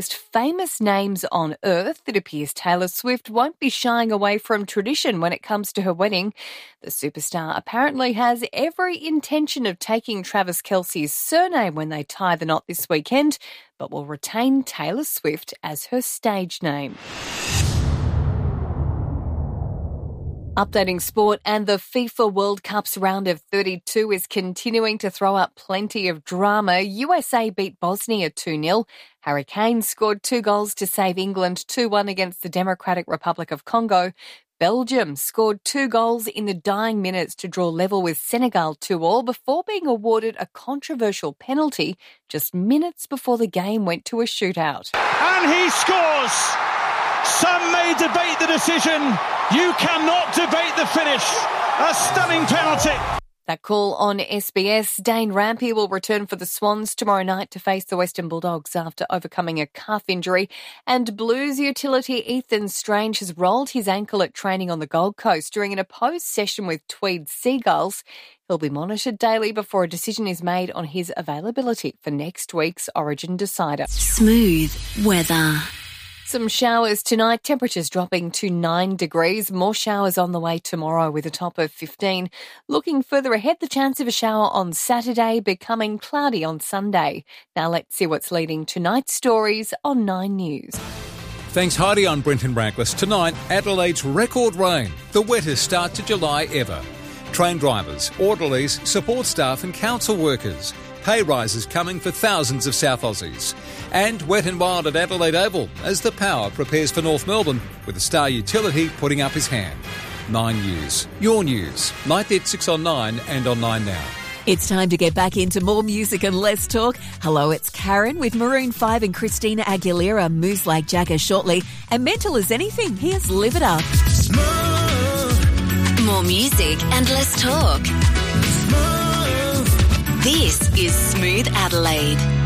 Famous names on earth, it appears Taylor Swift won't be shying away from tradition when it comes to her wedding. The superstar apparently has every intention of taking Travis Kelce's surname when they tie the knot this weekend, but will retain Taylor Swift as her stage name. Updating sport, and the FIFA World Cup's round of 32 is continuing to throw up plenty of drama. USA beat Bosnia 2-0. Harry Kane scored 2 goals to save England 2-1 against the Democratic Republic of Congo. Belgium scored 2 goals in the dying minutes to draw level with Senegal 2-2 before being awarded a controversial penalty just minutes before the game went to a shootout. And he scores! Some may debate the decision. You cannot debate the finish. A stunning penalty. That call on SBS. Dane Rampe will return for the Swans tomorrow night to face the Western Bulldogs after overcoming a calf injury. And Blues utility Ethan Strange has rolled his ankle at training on the Gold Coast during an opposed session with Tweed Seagulls. He'll be monitored daily before a decision is made on his availability for next week's Origin Decider. Smooth weather. Some showers tonight, temperatures dropping to 9 degrees. More showers on the way tomorrow with a top of 15. Looking further ahead, the chance of a shower on Saturday, becoming cloudy on Sunday. Now let's see what's leading tonight's stories on 9 News. Thanks, Heidi. I'm Brenton Rankless. Tonight, Adelaide's record rain, the wettest start to July ever. Train drivers, orderlies, support staff and council workers. Pay rises coming for thousands of South Aussies. And wet and wild at Adelaide Oval as the Power prepares for North Melbourne with the Star Utility putting up his hand. 9 News. Your news. 9 at 6 on 9 and on 9 Now. It's time to get back into more music and less talk. Hello, it's Karen with Maroon 5 and Christina Aguilera. Moves Like Jagger shortly. And Mental as Anything. Here's Live It Up. Smooth. More music and less talk. Smooth. This is Smooth Adelaide.